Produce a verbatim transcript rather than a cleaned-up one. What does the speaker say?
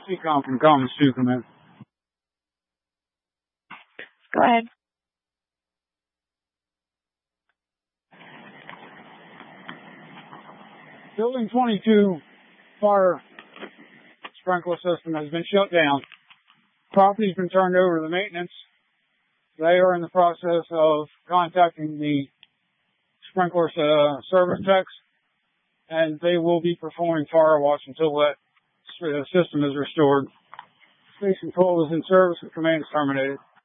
C-Com from Commons two, come in. Go ahead. Building twenty-two fire sprinkler system has been shut down. Property's been turned over to the maintenance. They are in the process of contacting the sprinkler uh, service techs, and they will be performing fire watch until that uh, system is restored. Station control is in service and command is terminated.